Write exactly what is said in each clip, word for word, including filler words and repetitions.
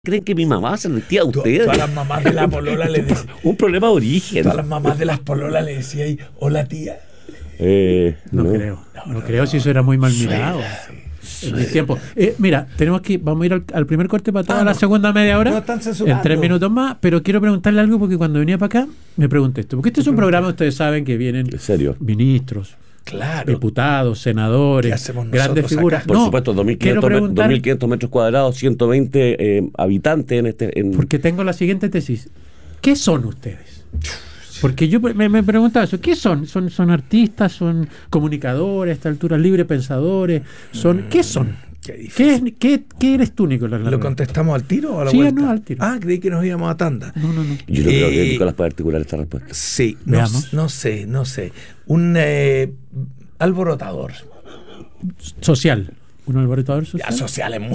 creen que mi mamá se vestía a ustedes? Todas las mamás de la polola le decían. Un problema de origen. Todas las mamás de las pololas le decían, hola tía. Eh, no, no creo, no, no, no creo no, si eso era muy mal mirado. En mi tiempo. Eh, mira, tenemos que, vamos a ir al, al primer corte para toda ah, la no, segunda media hora. No están censurando. En tres minutos más, pero quiero preguntarle algo porque cuando venía para acá me pregunté esto. Porque este es un programa, ustedes saben que vienen ¿En serio? ministros, claro, diputados, senadores, grandes figuras. Por no, supuesto, dos mil quinientos metros cuadrados, ciento veinte eh, habitantes en este. En... Porque tengo la siguiente tesis. ¿Qué son ustedes? Porque yo me, me preguntaba eso, ¿qué son? ¿Son son artistas, son comunicadores a esta altura, libre pensadores? Son, ¿qué son? Qué, ¿Qué, qué, ¿Qué eres tú, Nicolás? ¿Lo contestamos al tiro o a la sí, vuelta? No, al tiro. Ah, creí que nos íbamos a tanda. No, no, no. Yo no eh, creo que Nicolás pueda articular esta respuesta. Sí, no, no sé, no sé. Un eh, alborotador. Social. ¿Un alborotador social? Ya, social es muy...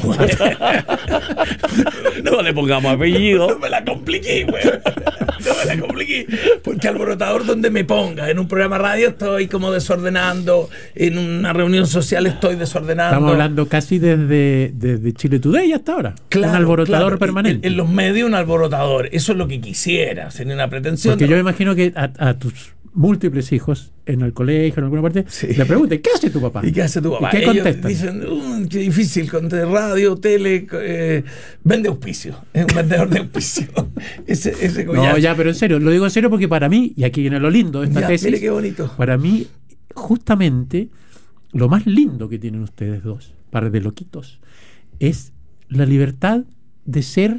No le pongamos apellido. No me la compliqué, güey. No me la compliqué. Porque alborotador donde me ponga. En un programa radio estoy como desordenando. En una reunión social estoy desordenando. Estamos hablando casi desde, desde Chile Today hasta ahora. Claro, un alborotador claro. permanente. En, en los medios un alborotador. Eso es lo que quisiera. Sería una pretensión. Porque yo me imagino que a, a tus múltiples hijos en el colegio, en alguna parte, sí, le pregunten, ¿qué hace tu papá? ¿Y qué hace tu papá? ¿Y qué Ellos contestan? Dicen, uh, qué difícil, con radio, tele, eh, vende auspicio, es un vendedor de auspicio. ese, ese no, ya, pero en serio, lo digo en serio porque para mí, y aquí viene lo lindo de esta ya, tesis, mire qué bonito. Para mí, justamente, lo más lindo que tienen ustedes dos, par de loquitos, es la libertad de ser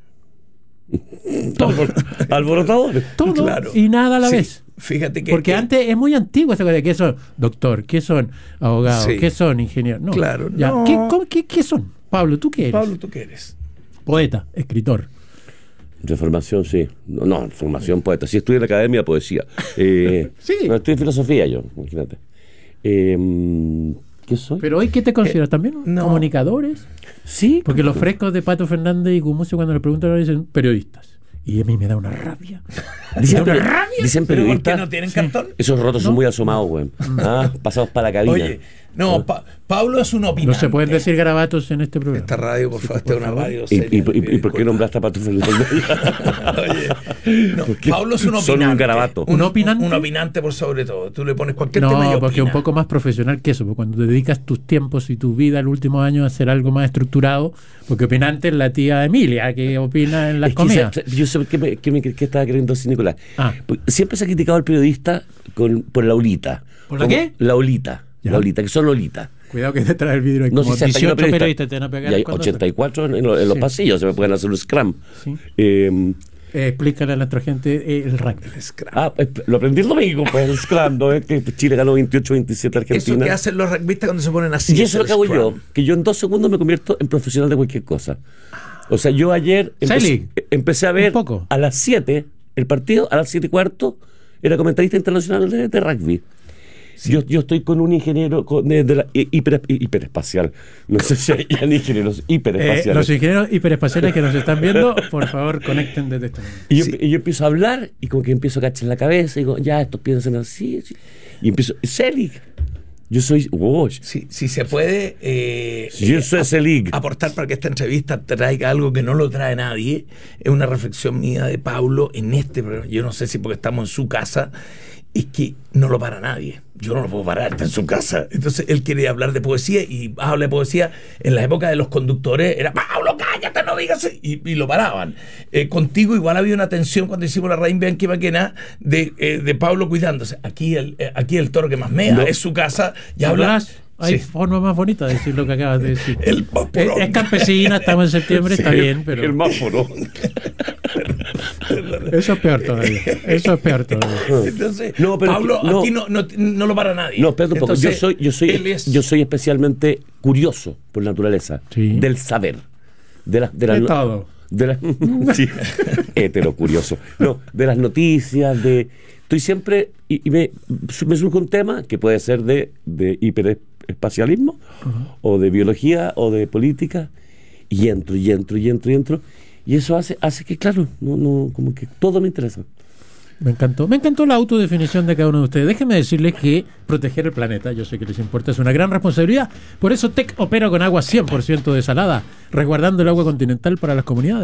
todo, alborotadores. Todo claro. Y nada a la sí. vez. Fíjate que porque que, antes es muy antiguo esa cosa de que son doctor, que son abogados, sí. que son ingenieros. No, claro, ya. no. ¿Qué, cómo, qué, ¿Qué son? Pablo, ¿tú qué eres? Pablo, ¿tú qué eres? Poeta, escritor. De formación, sí. No, no formación poeta. Sí, estudié en la academia de poesía. Eh, sí. No, estudié filosofía yo, imagínate. Eh, ¿Qué soy? Pero hoy, ¿qué te consideras? Eh, ¿También no. comunicadores? Sí. Porque los frescos de Pato Fernández y Gumucio, cuando le preguntan, le dicen periodistas. Y a mí me da una rabia. Dicen, una rabia. Dicen periodistas. ¿Pero por qué no tienen cartón? Esos rotos ¿No? son muy asomados, güey. Ah, pasados para la cabina. Oye, no, pa Pablo es un opinante. No se pueden decir garabatos en este programa. Esta radio, por favor, esta es una radio ¿Y, seria. y, y, y por qué nombraste a Pato Fernández? Oye, no, Pablo es un opinante. Son un garabato. ¿Un opinante? Un, un opinante por sobre todo. Tú le pones cualquier no, tema y No, porque opina. es un poco más profesional que eso. Porque cuando te dedicas tus tiempos y tu vida el último año a hacer algo más estructurado, porque opinante es la tía Emilia, que opina en las es que comidas. Se, yo sé qué, me, qué, me, qué estaba queriendo decir Nicolás. Ah. Siempre se ha criticado al periodista con, por la olita. ¿Por la qué? La olita. ¿Ya? La olita, que son lolitas. Cuidado que detrás del vidrio hay no, como si dieciocho periodistas, periodistas te van a pegar. Y hay ochenta y cuatro en, en, los, en los sí. pasillos, se me pueden hacer un scrum. Sí. Eh, eh, explícale a nuestra gente eh, el rugby. El scrum. Ah, lo aprendí el domingo, pues el scrum, ¿no? Es que Chile ganó veintiocho veintisiete a Argentina. Eso que hacen los rugbyistas cuando se ponen así. Y eso es lo que hago yo, que yo en dos segundos me convierto en profesional de cualquier cosa. O sea, yo ayer empecé, empecé a ver a las siete el partido, a las siete y cuarto, era comentarista internacional de, de rugby. Sí. Yo, yo estoy con un ingeniero con, de, de la hiper, hiperespacial. No sé si hay ingenieros hiperespaciales. Eh, los ingenieros hiperespaciales que nos están viendo, por favor, conecten desde este momento. Y yo, sí. y yo empiezo a hablar y como que empiezo a cachar la cabeza y digo, ya, estos piensan así, así. Y empiezo, Selig. Yo soy. Oh, si, si se puede. Eh, yo soy ap Selig. Aportar para que esta entrevista traiga algo que no lo trae nadie. Es una reflexión mía de Pablo en este programa. Yo no sé si porque estamos en su casa. Es que no lo para nadie. Yo no lo puedo parar, está en su casa. Entonces él quiere hablar de poesía y habla de poesía. En la época de los conductores era Pablo, cállate, no digas. Y, y lo paraban. Eh, contigo igual había una tensión cuando hicimos la Raín Bianchi Maquena de, eh, de Pablo cuidándose. Aquí el, eh, aquí el toro que más mea no. es su casa. Y habla. Hay sí. forma más bonita de decir lo que acabas de decir. El es, es campesina, estamos en septiembre, sí, está bien, pero. El más porón. Eso es peor todavía. Eso es peor todavía. Entonces, no, pero Pablo, no, aquí no, no, no lo para nadie. No, espérate un poco. Entonces, yo soy, yo soy, es... yo soy especialmente curioso por naturaleza, sí. del saber, de las, de, la, de todo, de las, sí, hetero curioso. No, de las noticias, de, estoy siempre y, y me, me surge un tema que puede ser de, de hiperespacialismo uh-huh. o de biología o de política y entro y entro y entro y entro y eso hace hace que claro, no, no, como que todo me interesa. Me encantó. Me encantó la autodefinición de cada uno de ustedes. Déjenme decirles que proteger el planeta, yo sé que les importa, es una gran responsabilidad. Por eso T E C opera con agua cien por ciento desalada, resguardando el agua continental para las comunidades.